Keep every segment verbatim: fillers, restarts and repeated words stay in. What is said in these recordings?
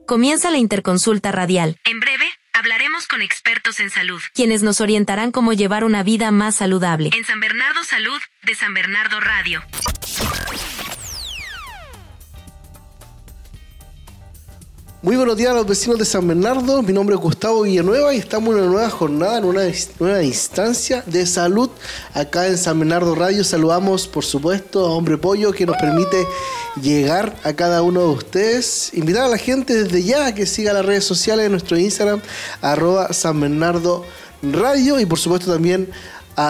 Comienza la Interconsulta Radial. En breve, hablaremos con expertos en salud, quienes nos orientarán cómo llevar una vida más saludable. En San Bernardo Salud, de San Bernardo Radio. Muy buenos días a los vecinos de San Bernardo. Mi nombre es Gustavo Villanueva y estamos en una nueva jornada, en una nueva instancia de salud acá en San Bernardo Radio. Saludamos, por supuesto, a Hombre Pollo, que nos permite llegar a cada uno de ustedes. Invitar a la gente desde ya a que siga las redes sociales de nuestro Instagram, arroba San Bernardo Radio, y por supuesto también a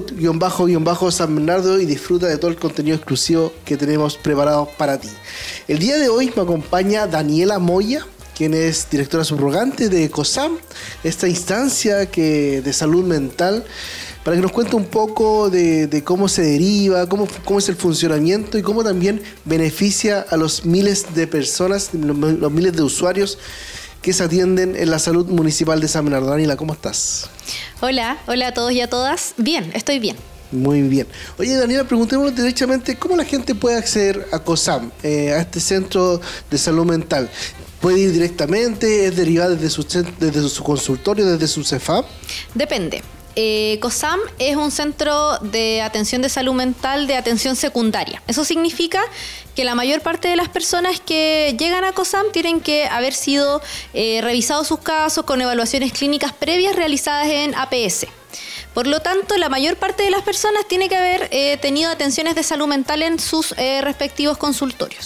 salud-San Bernardo, y disfruta de todo el contenido exclusivo que tenemos preparado para ti. El día de hoy me acompaña Daniela Moya, quien es directora subrogante de COSAM, esta instancia que, de salud mental, para que nos cuente un poco de, de cómo se deriva, cómo, cómo es el funcionamiento y cómo también beneficia a los miles de personas, los, los miles de usuarios que se atienden en la salud municipal de San Bernardo. Daniela, ¿cómo estás? Hola, hola a todos y a todas. Bien, estoy bien. Muy bien. Oye, Daniela, preguntémonos derechamente, ¿cómo la gente puede acceder a COSAM, eh, a este centro de salud mental? ¿Puede ir directamente? ¿Es derivada desde su, desde su consultorio, desde su CEFAM? Depende. Eh, COSAM es un centro de atención de salud mental de atención secundaria. Eso significa que la mayor parte de las personas que llegan a COSAM tienen que haber sido eh, revisados sus casos con evaluaciones clínicas previas realizadas en A P S. Por lo tanto, la mayor parte de las personas tiene que haber eh, tenido atenciones de salud mental en sus eh, respectivos consultorios.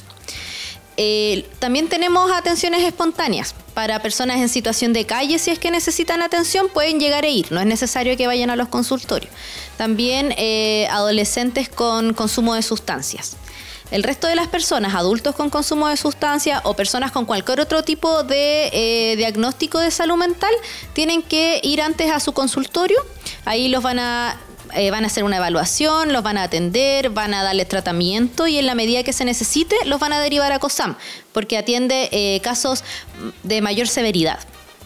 Eh, también tenemos atenciones espontáneas para personas en situación de calle. Si es que necesitan atención, pueden llegar e ir, no es necesario que vayan a los consultorios. También eh, adolescentes con consumo de sustancias. El resto de las personas, adultos con consumo de sustancias o personas con cualquier otro tipo de eh, diagnóstico de salud mental, tienen que ir antes a su consultorio. Ahí los van a Eh, van a hacer una evaluación, los van a atender, van a darles tratamiento y en la medida que se necesite los van a derivar a COSAM, porque atiende eh, casos de mayor severidad.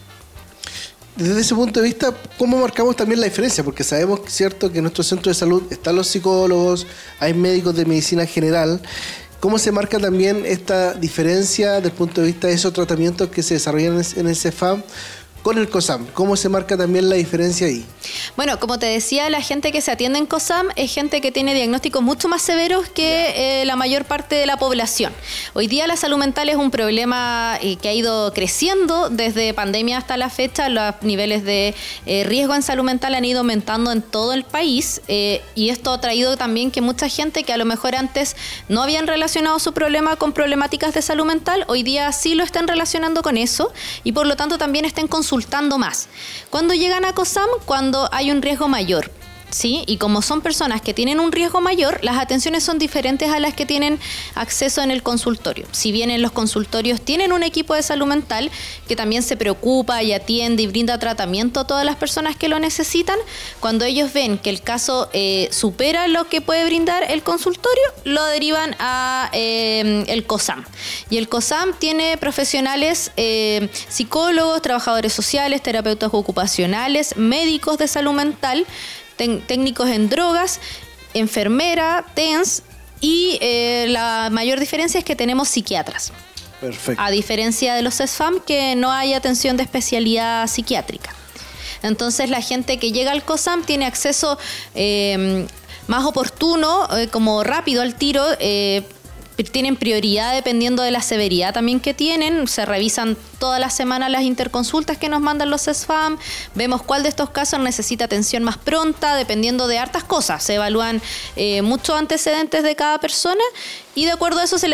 Desde ese punto de vista, ¿cómo marcamos también la diferencia? Porque sabemos, cierto, que en nuestro centro de salud están los psicólogos, hay médicos de medicina general. ¿Cómo se marca también esta diferencia desde el punto de vista de esos tratamientos que se desarrollan en el CEFAM con el COSAM? ¿Cómo se marca también la diferencia ahí? Bueno, como te decía, la gente que se atiende en COSAM es gente que tiene diagnósticos mucho más severos que eh, la mayor parte de la población. Hoy día la salud mental es un problema eh, que ha ido creciendo desde pandemia hasta la fecha. Los niveles de eh, riesgo en salud mental han ido aumentando en todo el país eh, y esto ha traído también que mucha gente que a lo mejor antes no habían relacionado su problema con problemáticas de salud mental, hoy día sí lo están relacionando con eso y por lo tanto también estén consultando más. ¿Cuándo llegan a COSAM? Cuando hay un riesgo mayor, ¿sí? Y como son personas que tienen un riesgo mayor, las atenciones son diferentes a las que tienen acceso en el consultorio. Si bien en los consultorios tienen un equipo de salud mental que también se preocupa y atiende y brinda tratamiento a todas las personas que lo necesitan, cuando ellos ven que el caso eh, supera lo que puede brindar el consultorio, lo derivan a eh, el COSAM. Y el COSAM tiene profesionales, eh, psicólogos, trabajadores sociales, terapeutas ocupacionales, médicos de salud mental, técnicos en drogas, enfermera, T E N S y eh, la mayor diferencia es que tenemos psiquiatras. Perfecto. A diferencia de los CESFAM, que no hay atención de especialidad psiquiátrica. Entonces la gente que llega al COSAM tiene acceso eh, más oportuno, eh, como rápido al tiro, eh, tienen prioridad dependiendo de la severidad también que tienen. Se revisan todas las semanas las interconsultas que nos mandan los CESFAM. Vemos cuál de estos casos necesita atención más pronta, dependiendo de hartas cosas. Se evalúan eh, muchos antecedentes de cada persona y de acuerdo a eso se le